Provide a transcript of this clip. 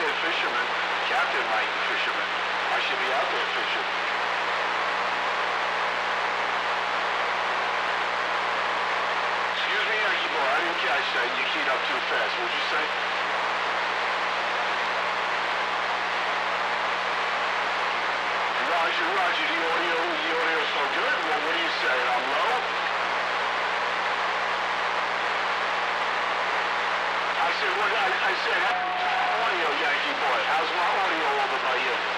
said fisherman, Captain Mike Fisherman. I should be out there fishing. Excuse me, Yankee boy, I didn't catch that. You keyed up too fast. What'd you say? Roger, Roger. The audio's so good. Well, what do you say? I'm low? I said, audio, Yankee boy. How's my audio over by you?